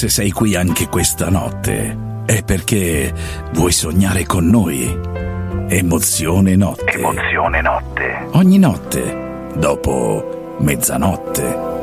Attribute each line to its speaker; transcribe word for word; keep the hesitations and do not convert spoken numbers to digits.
Speaker 1: se sei qui anche questa notte è perché vuoi sognare con noi. Emozione Notte.
Speaker 2: Emozione Notte.
Speaker 1: Ogni notte, dopo mezzanotte.